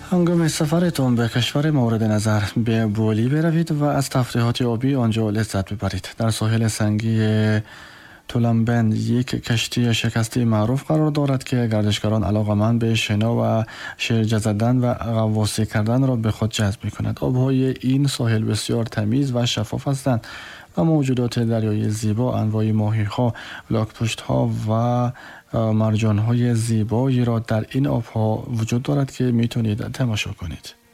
هنگام سفرتون به کشور مورد نظر به بولی بروید و از تفریحات آبی آنجا لذت ببرید. در ساحل سنگی تولنبند یک کشتی شکسته معروف قرار دارد که گردشگران علاقمند به شنا و شیرجه زدن و غواصی کردن را به خود جذب می‌کند. آب‌های این ساحل بسیار تمیز و شفاف هستند و موجودات دریایی زیبا، انواع ماهی‌ها، لاک‌پشت‌ها و مرجان‌های زیبایی را در این آب‌ها وجود دارد که می‌تونید تماشا کنید.